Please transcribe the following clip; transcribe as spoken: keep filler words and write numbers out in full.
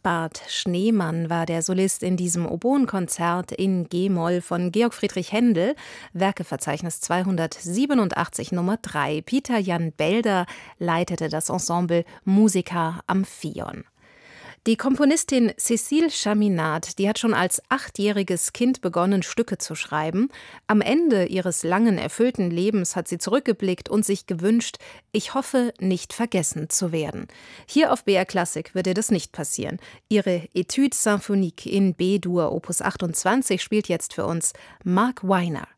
Bart Schneemann war der Solist in diesem Oboenkonzert in G-Moll von Georg Friedrich Händel, Werkeverzeichnis zweihundertsiebenundachtzig Nummer drei. Peter Jan Belder leitete das Ensemble Musica Amphion. Die Komponistin Cécile Chaminade, die hat schon als achtjähriges Kind begonnen, Stücke zu schreiben. Am Ende ihres langen, erfüllten Lebens hat sie zurückgeblickt und sich gewünscht, ich hoffe, nicht vergessen zu werden. Hier auf B R Klassik wird ihr das nicht passieren. Ihre Étude symphonique in B-Dur Opus achtundzwanzig spielt jetzt für uns Mark Weiner.